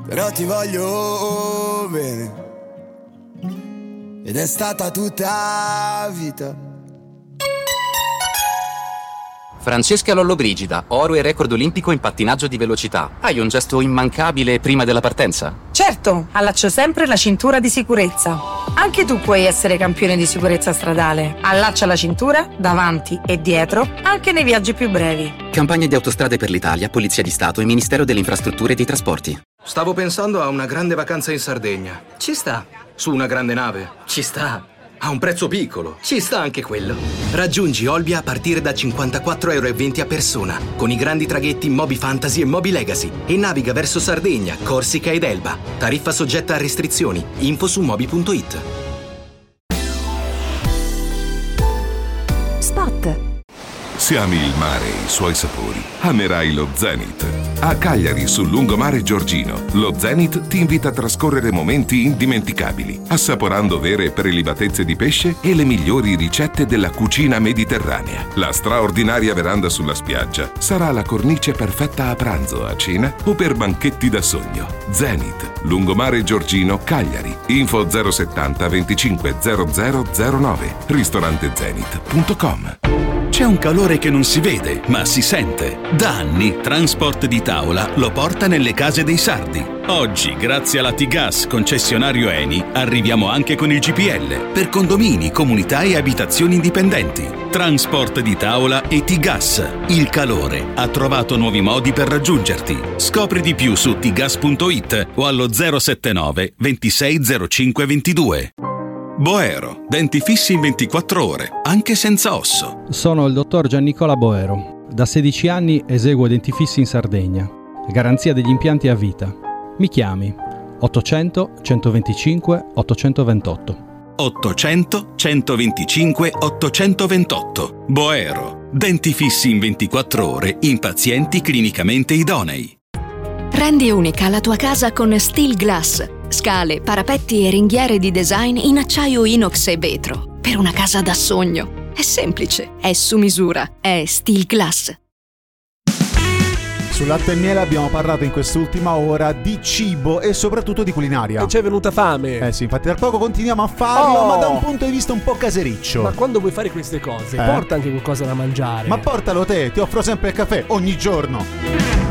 però ti voglio bene. Ed è stata tutta vita. Francesca Lollobrigida, oro e record olimpico in pattinaggio di velocità. Hai un gesto immancabile prima della partenza? Certo, allaccio sempre la cintura di sicurezza. Anche tu puoi essere campione di sicurezza stradale. Allaccia la cintura davanti e dietro, anche nei viaggi più brevi. Campagna di Autostrade per l'Italia, Polizia di Stato e Ministero delle Infrastrutture e dei Trasporti. Stavo pensando a una grande vacanza in Sardegna. Ci sta. Su una grande nave. Ci sta. A un prezzo piccolo. Ci sta anche quello. Raggiungi Olbia a partire da 54,20 € a persona, con i grandi traghetti Moby Fantasy e Moby Legacy, e naviga verso Sardegna, Corsica ed Elba. Tariffa soggetta a restrizioni. Info su moby.it. Spot. Se ami il mare e i suoi sapori, amerai lo Zenith. A Cagliari, sul lungomare Giorgino, lo Zenith ti invita a trascorrere momenti indimenticabili, assaporando vere prelibatezze di pesce e le migliori ricette della cucina mediterranea. La straordinaria veranda sulla spiaggia sarà la cornice perfetta a pranzo, a cena o per banchetti da sogno. Zenith, lungomare Giorgino, Cagliari. Info 070 25 0009. ristorantezenith.com. C'è un calore che non si vede, ma si sente. Da anni Transport di Tavola lo porta nelle case dei sardi. Oggi, grazie alla T-Gas concessionario Eni, arriviamo anche con il GPL per condomini, comunità e abitazioni indipendenti. Transport di Tavola e T-Gas. Il calore ha trovato nuovi modi per raggiungerti. Scopri di più su tgas.it o allo 079 2605 22. Boero, denti fissi in 24 ore, anche senza osso. Sono il dottor Giannicola Boero. Da 16 anni eseguo denti fissi in Sardegna. Garanzia degli impianti a vita. Mi chiami 800 125 828. 800 125 828. Boero, denti fissi in 24 ore in pazienti clinicamente idonei. Rendi unica la tua casa con Steel Glass. Scale, parapetti e ringhiere di design in acciaio inox e vetro. Per una casa da sogno. È semplice, è su misura, è Steel Glass. Sul Latte e Miele abbiamo parlato in quest'ultima ora di cibo e soprattutto di culinaria. E ci è venuta fame. Sì, infatti tra poco continuiamo a farlo, ma da un punto di vista un po' casericcio. Ma quando vuoi fare queste cose, porta anche qualcosa da mangiare. Ma portalo te, ti offro sempre il caffè, ogni giorno.